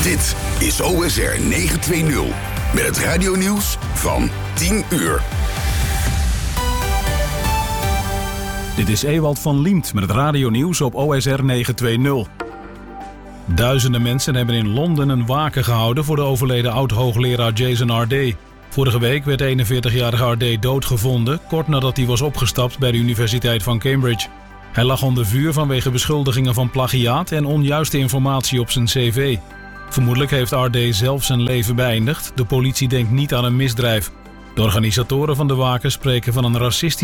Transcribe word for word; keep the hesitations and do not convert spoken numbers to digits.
Dit is O S R negenhonderdtwintig met het radionieuws van tien uur. Dit is Ewald van Liemt met het radionieuws op O S R negenhonderdtwintig. Duizenden mensen hebben in Londen een waken gehouden voor de overleden oud-hoogleraar Jason Arday. Vorige week werd de eenenveertigjarige Arday doodgevonden, kort nadat hij was opgestapt bij de Universiteit van Cambridge. Hij lag onder vuur vanwege beschuldigingen van plagiaat en onjuiste informatie op zijn cv. Vermoedelijk heeft Arday zelf zijn leven beëindigd. De politie denkt niet aan een misdrijf. De organisatoren van de waken spreken van een racistisch